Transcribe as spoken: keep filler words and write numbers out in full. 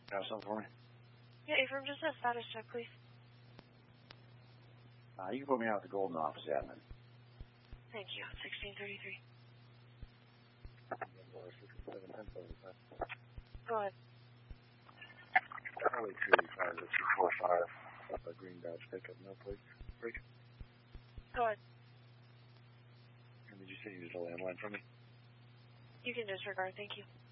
Have something for me? Yeah, Abram, just a status check, please. Uh, you can put me out at the Golden office admin. Thank you. sixteen thirty-three. Go ahead. Highway two eighty-five, two four five, uh, Green Dodge pickup, no plate. Break. Go ahead. And did you say you used a landline for me? You can disregard, thank you.